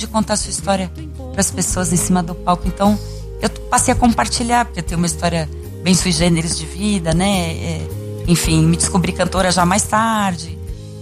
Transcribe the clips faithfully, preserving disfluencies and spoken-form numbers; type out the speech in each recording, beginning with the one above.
de contar a sua história para as pessoas em cima do palco. Então, eu passei a compartilhar, porque eu tenho uma história bem sui generis de vida, né? É, enfim, me descobri cantora já mais tarde.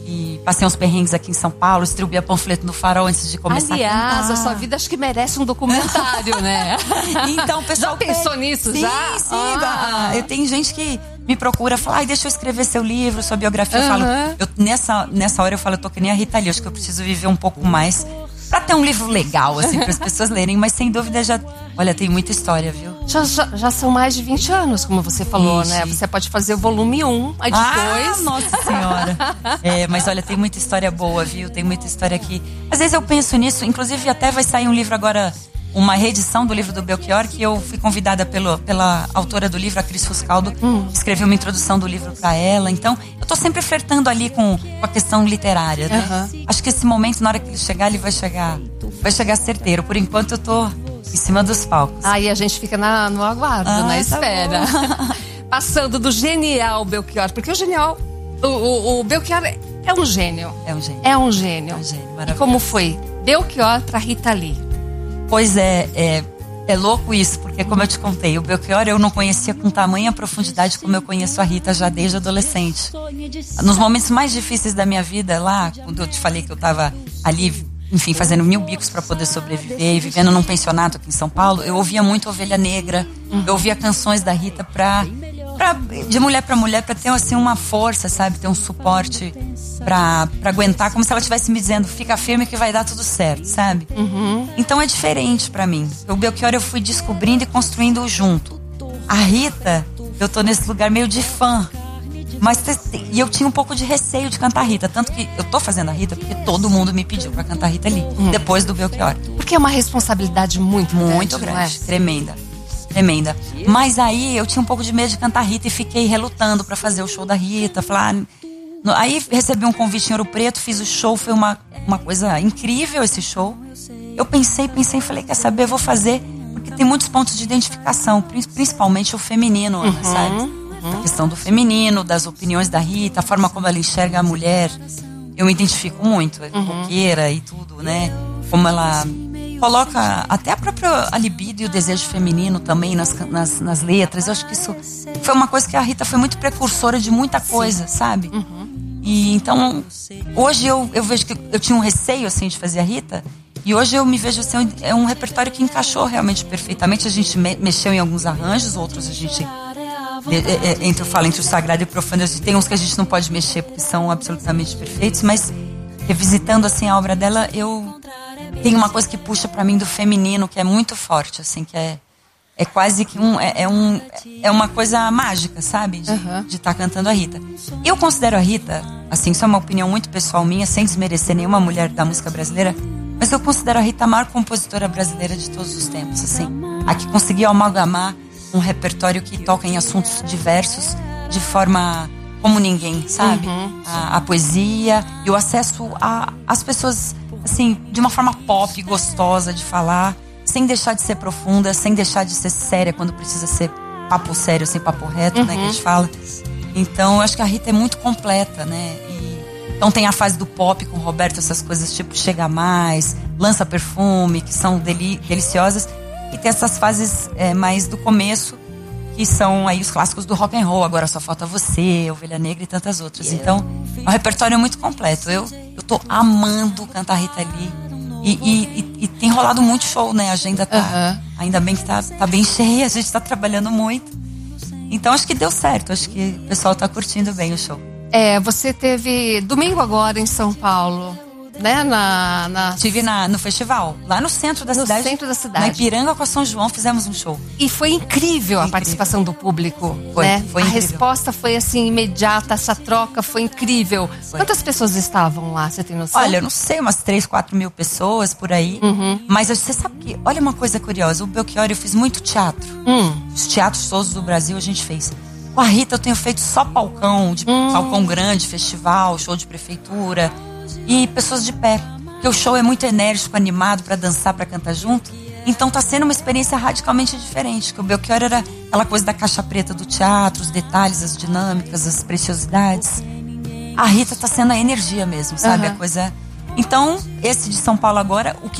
E passei uns perrengues aqui em São Paulo, distribuía panfleto no Farol antes de começar Aliás, a cantar. a sua vida acho que merece um documentário, né? Então, o pessoal... Já pensou nisso, sim, já? Sim, ah. sim. Tem gente que me procura, fala, ai, deixa eu escrever seu livro, sua biografia. Uhum. Eu falo, eu, nessa, nessa hora eu falo, eu tô que nem a Rita Lee, acho que eu preciso viver um pouco mais pra ter um livro legal, assim, para as pessoas lerem. Mas sem dúvida já... Olha, tem muita história, viu? Já, já, já são mais de vinte anos, como você falou, Ixi. né? Você pode fazer o volume um, aí depois... Ah, nossa senhora. É, mas olha, tem muita história boa, viu? Tem muita história aqui. Às vezes eu penso nisso, inclusive até vai sair um livro agora, uma reedição do livro do Belchior, que eu fui convidada pelo, pela autora do livro, a Cris Fuscaldo, hum. escreveu uma introdução do livro para ela. Então, eu tô sempre flertando ali com, com a questão literária, né? Uhum. Acho que esse momento, na hora que ele chegar, ele vai chegar, vai chegar certeiro. Por enquanto, eu tô em cima dos palcos. Aí a gente fica na, no aguardo, ah, na espera. Tá passando do genial Belchior, porque o genial, o, o, o Belchior é um gênio. É um gênio. É um gênio. É um gênio, e como foi? Belchior para Rita Lee. Pois é, é, é louco isso, porque como eu te contei, o Belchior eu não conhecia com tamanha profundidade como eu conheço a Rita já desde adolescente. Nos momentos mais difíceis da minha vida, lá, quando eu te falei que eu estava ali, enfim, fazendo mil bicos para poder sobreviver e vivendo num pensionato aqui em São Paulo, eu ouvia muito Ovelha Negra, eu ouvia canções da Rita pra, pra, de mulher para mulher, para ter assim, uma força, sabe, ter um suporte pra, pra aguentar, como se ela estivesse me dizendo, fica firme que vai dar tudo certo, sabe? Uhum. Então é diferente pra mim. O Belchior eu fui descobrindo e construindo junto. A Rita, eu tô nesse lugar meio de fã. Mas e eu tinha um pouco de receio de cantar a Rita. Tanto que eu tô fazendo a Rita porque todo mundo me pediu pra cantar a Rita ali, uhum. depois do Belchior. Porque é uma responsabilidade muito grande. Muito grande, é? tremenda. Tremenda. Mas aí eu tinha um pouco de medo de cantar a Rita e fiquei relutando pra fazer o show da Rita. Falar... Aí recebi um convite em Ouro Preto, fiz o show, foi uma, uma coisa incrível esse show. Eu pensei, pensei, falei, quer saber, vou fazer, porque tem muitos pontos de identificação, principalmente o feminino, uhum, sabe? Uhum. A questão do feminino, das opiniões da Rita, a forma como ela enxerga a mulher, eu me identifico muito, é uhum. roqueira e tudo, né? Como ela coloca até a própria a libido e o desejo feminino também nas, nas, nas letras. Eu acho que isso foi uma coisa que a Rita foi muito precursora de muita coisa, Sim. sabe? Uhum. E então, hoje eu, eu vejo que eu tinha um receio, assim, de fazer a Rita. E hoje eu me vejo, assim, é um repertório que encaixou realmente perfeitamente. A gente me, mexeu em alguns arranjos, outros a gente... É, é, entre, eu falo entre o sagrado e o profano, tem uns que a gente não pode mexer porque são absolutamente perfeitos. Mas, revisitando, assim, a obra dela, eu... Tem uma coisa que puxa pra mim do feminino, que é muito forte, assim, que é... É quase que um é, é, um, é uma coisa mágica, sabe? De uhum. estar tá cantando a Rita. Eu considero a Rita, assim, isso é uma opinião muito pessoal minha, sem desmerecer nenhuma mulher da música brasileira, mas eu considero a Rita a maior compositora brasileira de todos os tempos, assim. A que conseguiu amalgamar um repertório que toca em assuntos diversos de forma como ninguém, sabe? Uhum. A, a poesia e o acesso às pessoas, assim, de uma forma pop, gostosa de falar, sem deixar de ser profunda, sem deixar de ser séria quando precisa ser papo sério, sem papo reto, uhum. né, que a gente fala. Então, eu acho que a Rita é muito completa, né? E, então tem a fase do pop com o Roberto, essas coisas tipo Chega Mais, Lança Perfume, que são deli- deliciosas. E tem essas fases é, mais do começo, que são aí os clássicos do rock and roll, Agora Só Falta Você, Ovelha Negra e tantas outras. Então, é um repertório muito completo. Eu, eu tô amando cantar Rita Lee. E, e, e, e tem rolado muito show, né? A agenda tá... Uhum. Ainda bem que tá, tá bem cheia, a gente tá trabalhando muito. Então acho que deu certo, acho que o pessoal tá curtindo bem o show. É, você teve domingo agora em São Paulo, né? Na, na... Estive na, no festival, lá no centro da no cidade. No centro da cidade. Na Ipiranga com a São João, fizemos um show. E foi incrível a incrível. participação do público. Foi, né? foi a incrível. resposta foi assim, imediata, essa troca foi incrível. Foi. Quantas pessoas estavam lá, você tem noção? Olha, eu não sei, umas três, quatro mil pessoas por aí. Uhum. Mas você sabe que, olha uma coisa curiosa, o Belchior, eu fiz muito teatro. Hum. Os teatros todos do Brasil a gente fez. Com a Rita eu tenho feito só palcão, de hum. palcão grande, festival, show de prefeitura. E pessoas de pé. Porque o show é muito enérgico, animado pra dançar, pra cantar junto. Então tá sendo uma experiência radicalmente diferente. Que o Belchior era aquela coisa da caixa preta do teatro, os detalhes, as dinâmicas, as preciosidades. A Rita tá sendo a energia mesmo, sabe? Uhum. A coisa... Então, esse de São Paulo agora, o que